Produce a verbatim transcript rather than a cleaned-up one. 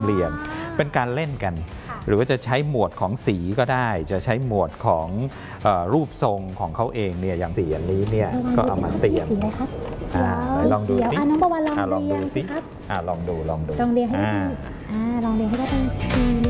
เหลี่ยมเป็นการเล่นกันหรือว่าจะใช้หมวดของสีก็ได้จะใช้หมวดของเอ่อรูปทรงของเขาเองเนี่ยอย่างสีอันนี้เนี่ยก็เอามาเตรียมอ่าลองดูซิน้องประวันลองลองดูซิครับอ่าลองดูลองดูลองเรียนให้ได้อ่าลองเรียนให้ได้